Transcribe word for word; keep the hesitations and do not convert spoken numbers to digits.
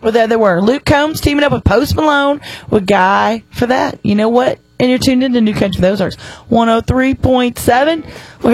Well, there they were. Luke Combs teaming up with Post Malone with Guy for that. You know what? And you're tuned into New Country for the Ozarks. one oh three point seven. Well,